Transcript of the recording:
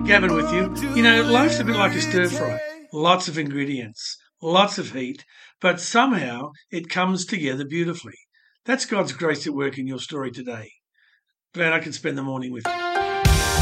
Gavin with you. You know, life's a bit like a stir fry. Lots of ingredients, lots of heat, but somehow it comes together beautifully. That's God's grace at work in your story today. Glad I could spend the morning with you.